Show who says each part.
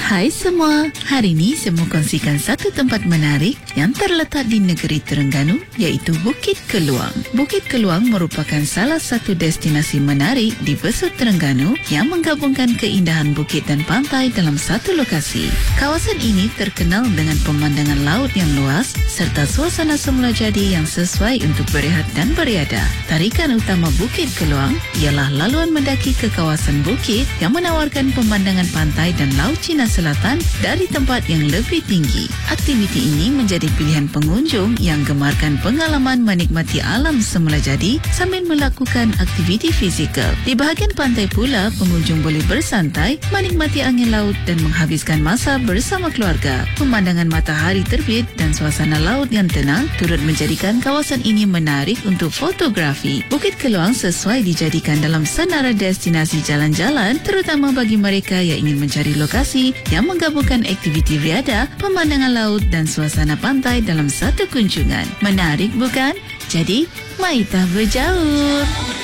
Speaker 1: Hai semua, hari ini saya mau kongsikan satu tempat menarik yang terletak di negeri Terengganu iaitu Bukit Keluang. Bukit Keluang merupakan salah satu destinasi menarik di Besut Terengganu yang menggabungkan keindahan bukit dan pantai dalam satu lokasi. Kawasan ini terkenal dengan pemandangan laut yang luas serta suasana semula jadi yang sesuai untuk berehat dan beriadah. Tarikan utama Bukit Keluang ialah laluan mendaki ke kawasan bukit yang menawarkan pemandangan pantai dan laut Cina Selatan dari tempat yang lebih tinggi. Aktiviti ini menjadi pilihan pengunjung yang gemarkan pengalaman menikmati alam semula jadi sambil melakukan aktiviti fizikal. Di bahagian pantai pula, pengunjung boleh bersantai, menikmati angin laut dan menghabiskan masa bersama keluarga. Pemandangan matahari terbit dan suasana laut yang tenang turut menjadikan kawasan ini menarik untuk fotografi. Bukit Keluang sesuai dijadikan dalam senarai destinasi jalan-jalan, terutama bagi mereka yang ingin mencari lokasi yang menggabungkan aktiviti riadah, pemandangan laut dan suasana pantai dalam satu kunjungan. Menarik bukan? Jadi, mari kita berjauh.